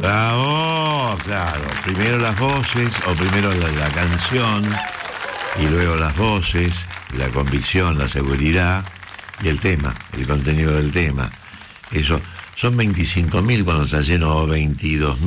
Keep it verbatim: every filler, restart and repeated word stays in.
Ah, oh, claro. Primero las voces, o primero la, la canción, y luego las voces, la convicción, la seguridad, y el tema, el contenido del tema. Eso, son veinticinco mil cuando está lleno, o veintidós